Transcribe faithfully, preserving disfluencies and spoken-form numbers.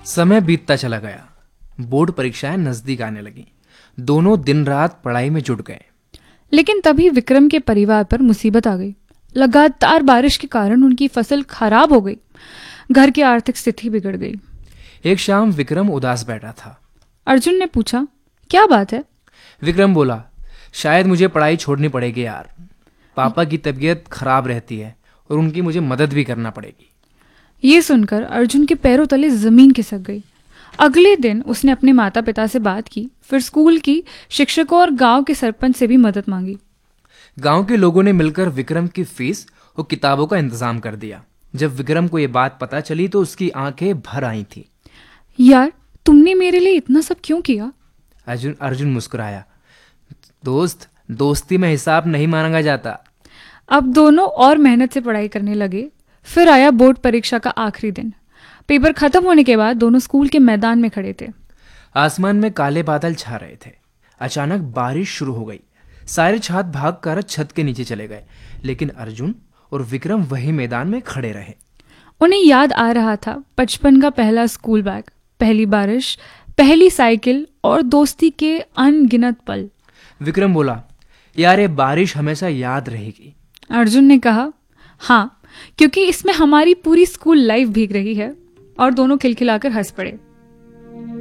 समय बीतता चला गया। बोर्ड परीक्षाएं नजदीक आने लगी। दोनों दिन रात पढ़ाई में जुट गए। लेकिन तभी विक्रम के परिवार पर मुसीबत आ गई। लगातार बारिश के कारण उनकी फसल खराब हो गई। घर की आर्थिक स्थिति बिगड़ गई। एक शाम विक्रम उदास बैठा था। अर्जुन ने पूछा, क्या बात है? विक्रम बोला, शायद मुझे पढ़ाई छोड़नी पड़ेगी यार। पापा की तबीयत खराब रहती है और उनकी मुझे मदद भी करना पड़ेगी। ये सुनकर अर्जुन के पैरों तले जमीन खिसक गई। अगले दिन उसने अपने माता पिता से बात की, फिर स्कूल की शिक्षकों और गांव के सरपंच से भी मदद मांगी। गांव के लोगों ने मिलकर विक्रम की फीस और किताबों का इंतजाम कर दिया। जब विक्रम को ये बात पता चली तो उसकी आंखें भर आई थी। यार, तुमने मेरे लिए इतना सब क्यों किया? अर्जुन अर्जुन मुस्कुराया। दोस्त, दोस्ती में हिसाब नहीं मांगा जाता। अब दोनों और मेहनत से पढ़ाई करने लगे। फिर आया बोर्ड परीक्षा का आखिरी दिन। पेपर खत्म होने के बाद दोनों स्कूल के मैदान में खड़े थे। आसमान में काले बादल छा रहे थे। अचानक बारिश शुरू हो गई। सारे छात्र भागकर छत के नीचे चले गए, लेकिन अर्जुन और विक्रम वही मैदान में खड़े रहे। उन्हें याद आ रहा था बचपन का पहला स्कूल बैग, पहली बारिश, पहली साइकिल और दोस्ती के अनगिनत पल। विक्रम बोला, यार ये बारिश हमेशा याद रहेगी। अर्जुन ने कहा, हाँ, क्योंकि इसमें हमारी पूरी स्कूल लाइफ भीग रही है। और दोनों खिलखिलाकर हंस पड़े।